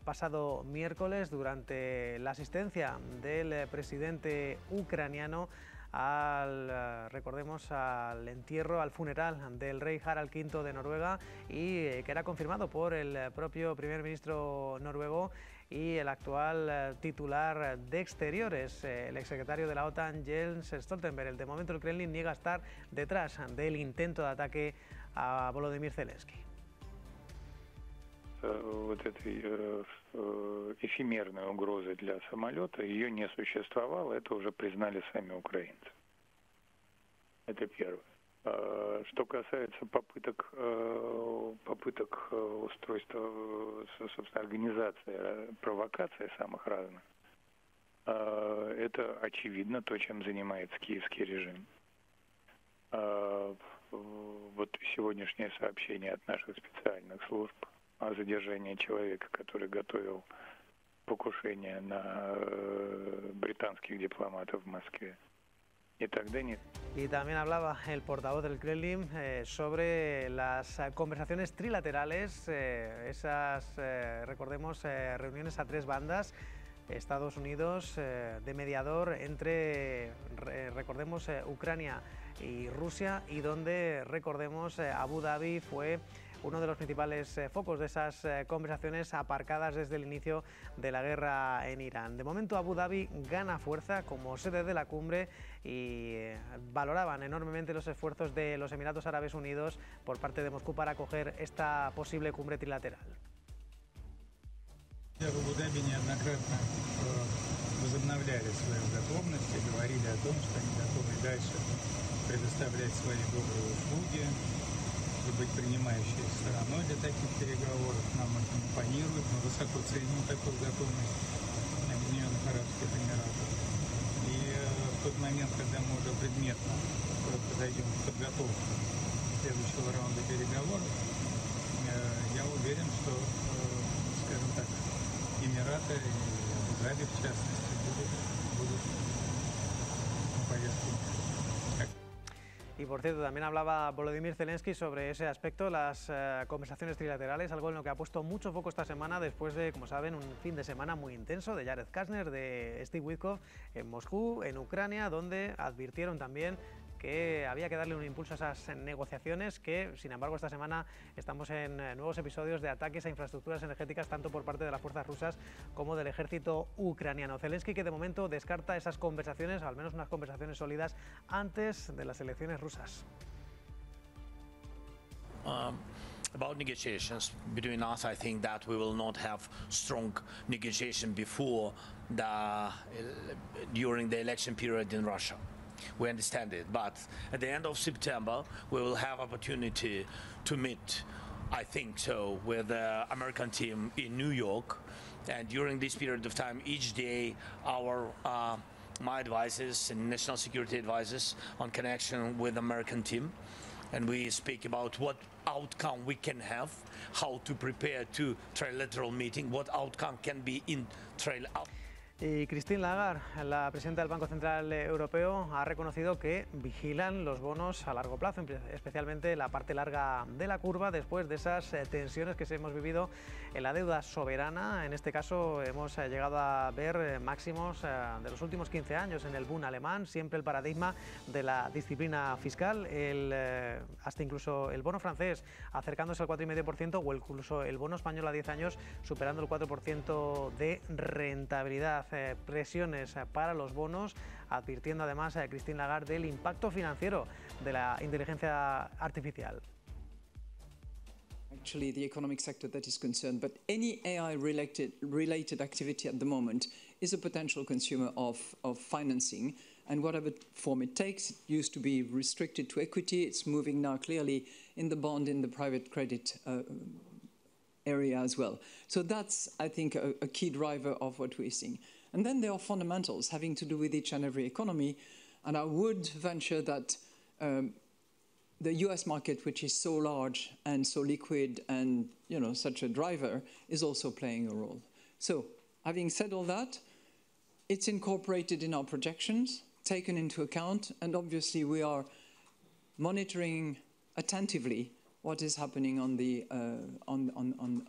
pasado miércoles durante la asistencia del presidente ucraniano recordemos, al entierro, al funeral del rey Harald V de Noruega, y que era confirmado por el propio primer ministro noruego y el actual titular de Exteriores, el exsecretario de la OTAN, Jens Stoltenberg. De momento el Kremlin niega estar detrás del intento de ataque a Volodymyr Zelensky. Вот этой эфемерной угрозы для самолета, ее не существовало, это уже признали сами украинцы. Это первое. Что касается попыток устройства, собственно, организации провокаций самых разных, это очевидно то, чем занимается киевский режим. Вот сегодняшнее сообщение от наших специальных служб о задержании человека, который готовил покушение на британских дипломатов в Москве. Y también hablaba el portavoz del Kremlin sobre las conversaciones trilaterales, recordemos, reuniones a tres bandas, Estados Unidos de mediador entre, recordemos, Ucrania y Rusia, y donde, recordemos, Abu Dhabi fue uno de los principales focos de esas conversaciones aparcadas desde el inicio de la guerra en Irán. De momento Abu Dhabi gana fuerza como sede de la cumbre y valoraban enormemente los esfuerzos de los Emiratos Árabes Unidos por parte de Moscú para acoger esta posible cumbre trilateral. В Абу Даби неоднократно возобновляли свою готовность и говорили о том, что они готовы дальше предоставлять свои добрые услуги и быть принимающей стороной для таких переговоров. Нам это импонирует, мы высоко ценим такую готовность Объединенных Арабских Эмиратов. И в тот момент, когда мы уже предметно подойдем к подготовке следующего раунда переговоров, я уверен, что, скажем так, Эмираты и Абу-Даби, в частности, будут на повестке. Y por cierto, también hablaba Volodymyr Zelensky sobre ese aspecto, las conversaciones trilaterales, algo en lo que ha puesto mucho foco esta semana después de, como saben, un fin de semana muy intenso de Jared Kushner, de Steve Witkoff en Moscú, en Ucrania, donde advirtieron también que había que darle un impulso a esas negociaciones, que sin embargo esta semana estamos en nuevos episodios de ataques a infraestructuras energéticas tanto por parte de las fuerzas rusas como del ejército ucraniano. Zelensky, que de momento descarta esas conversaciones, o al menos unas conversaciones sólidas, antes de las elecciones rusas. About negotiations between us, I think that we will not have strong negotiation during the election period in Russia. We understand it, but at the end of September we will have opportunity to meet, I think so, with the American team in New York, and during this period of time, each day my advisors and national security advisors on connection with the American team, and we speak about what outcome we can have, how to prepare to trilateral meeting, what outcome can be in trilateral. Y Christine Lagarde, la presidenta del Banco Central Europeo, ha reconocido que vigilan los bonos a largo plazo, especialmente la parte larga de la curva, después de esas tensiones que hemos vivido en la deuda soberana. En este caso hemos llegado a ver máximos de los últimos 15 años en el Bund alemán, siempre el paradigma de la disciplina fiscal, hasta incluso el bono francés acercándose al 4,5% o incluso el bono español a 10 años superando el 4% de rentabilidad. Presiones para los bonos, advirtiendo además a Christine Lagarde del impacto financiero de la inteligencia artificial. Actually, the economic sector that is concerned, but any AI-related activity at the moment is a potential consumer of financing, and whatever form it takes. It used to be restricted to equity. It's moving now clearly in the bond, in the private credit area as well. So that's, I think, a key driver of what we're seeing. And then there are fundamentals having to do with each and every economy, and I would venture that the US market, which is so large and so liquid and such a driver, is also playing a role. So, having said all that, it's incorporated in our projections, taken into account, and obviously we are monitoring attentively what is happening on the